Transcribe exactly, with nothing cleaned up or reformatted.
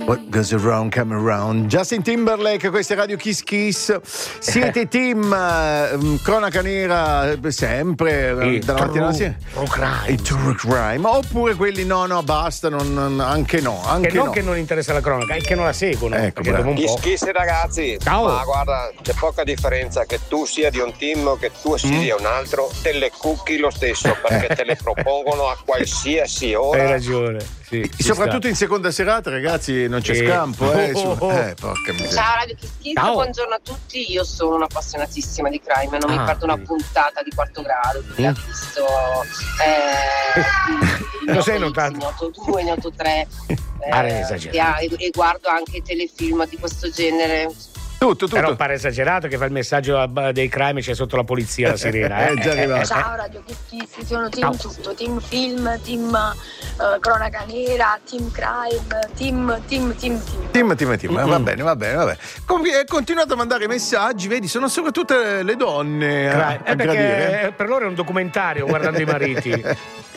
What goes around come around. Justin Timberlake, questa è Radio Kiss Kiss. Siete team uh, cronaca nera sempre e dalla mattina alla sera? True crime. E true crime. Oppure quelli no no basta, non, non, anche no, anche che non no. che non interessa la cronaca, è che non la seguono. Ecco, perché dopo un Kiss po'. Kiss ragazzi, Ciao. ma guarda, c'è poca differenza che tu sia di un team o che tu sia un altro, te le cucchi lo stesso perché te le propongono a qualsiasi ora. Hai ragione. Sì, soprattutto in seconda serata, ragazzi, non c'è Eh. scampo, eh, Oh, oh. eh porca miseria. Ciao Radio Kiss Kiss, Ciao. buongiorno a tutti. Io sono un'appassionatissima di crime, non Ah, mi perdo una sì. puntata di quarto grado. Quindi Mm. ho visto eh, Lo sei ne ho notato? ne ho otto due, ne ho otto tre eh, Pare esagerato. e, e guardo anche telefilm di questo genere. Tutto, tutto. Però pare esagerato che fa il messaggio a- dei crime, c'è sotto la polizia la sirena. Eh, È già arrivato. Ciao Radio Kiss Kiss, sono Ciao. team tutto, team film, team eh, cronaca nera, team crime, team, team, team, team. Team, team, team. Mm-mm. Va bene, va bene, va bene. Com- eh, continuate a mandare messaggi, vedi, sono soprattutto le donne a, Crime. a Eh, gradire. perché per loro è un documentario guardando i mariti.